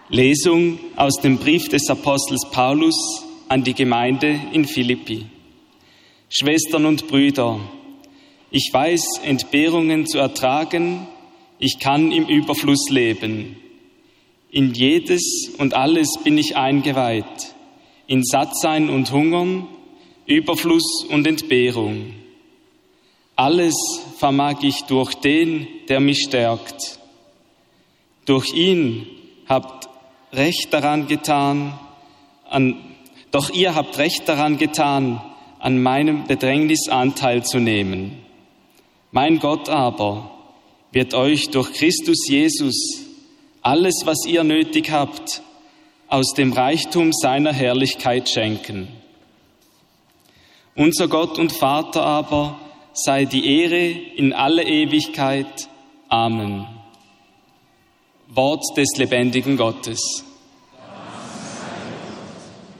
Lesung aus dem Brief des Apostels Paulus an die Gemeinde in Philippi. Schwestern und Brüder, ich weiß, Entbehrungen zu ertragen, ich kann im Überfluss leben. In jedes und alles bin ich eingeweiht, in Sattsein und Hungern, Überfluss und Entbehrung. Alles vermag ich durch den, der mich stärkt. Durch ihn habt recht daran getan, doch ihr habt recht daran getan, an meinem Bedrängnis Anteil zu nehmen. Mein Gott aber wird euch durch Christus Jesus alles, was ihr nötig habt, aus dem Reichtum seiner Herrlichkeit schenken. Unser Gott und Vater aber sei die Ehre in alle Ewigkeit. Amen. Wort des lebendigen Gottes.